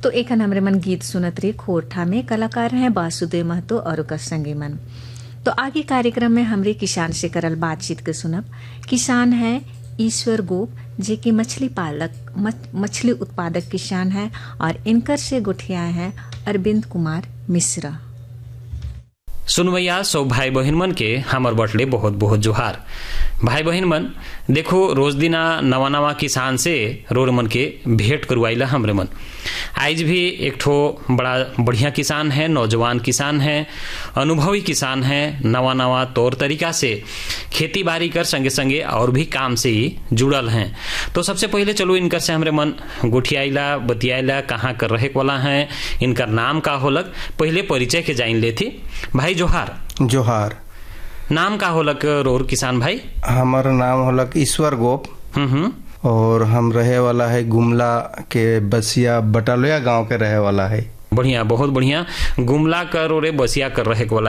तो एक हमरे मन गीत सुनत रही खोरठा में, कलाकार हैं वासुदेव महतो और ओकर संगी मन। तो आगे कार्यक्रम में हमरे किसान से करल बातचीत के सुनब। किसान है ईश्वर गोप, जे कि मछली उत्पादक किसान है और इनकर से गुठिया है अरविंद कुमार मिश्रा। सुनवैया सब भाई बहन मन के हमर बटले बहुत बहुत जोहार। भाई बहन मन देखो, रोज दिना नवा नवा किसान से रोड मन के भेंट करवाइला हमरे मन। आज भी एक ठो बड़ा बढ़िया किसान है, नौजवान किसान है, अनुभवी किसान है, नवा नवा तौर तरीका से खेती बाड़ी कर संगे संगे और भी काम से ही जुड़ल हैं। तो सबसे पहले चलो इनकर से हमरे मन गुठियाइला बतियाइला, कहाँ कर रहे वाला हैं, इनकर नाम का होलक, पहले परिचय के जाइन लेथी। भाई जोहार। जोहार। नाम का होलक रोर किसान भाई? हमारा नाम होलक ईश्वर गोप। और हम रहे वाला है गुमला के बसिया बटालिया गांव के रहे वाला है। बढ़िया, बहुत बढ़िया। गुमला कर और बसिया कर रहे वाला